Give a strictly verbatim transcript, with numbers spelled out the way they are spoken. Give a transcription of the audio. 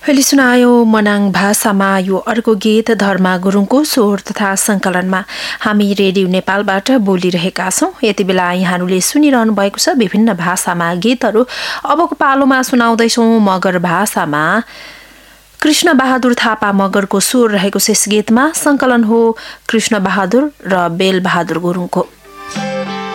अहिले सुनायो मनाङ भाषामा यो अर्को गीत धर्मा गुरुङको स्वर तथा संकलनमा। हामी रेडियो नेपालबाट बोलिरहेका छौं। यति बेला यहाँहरूले सुनिरहनु भएको छ विभिन्न भाषामा गीतहरू। अबको पालोमा सुनाउँदैछौं मगर भाषामा। कृष्ण बहादुर थापा मगरको स्वर रहेको छ यस गीतमा। संकलन हो कृष्ण बहादुर र बेल बहादुर गुरुङको।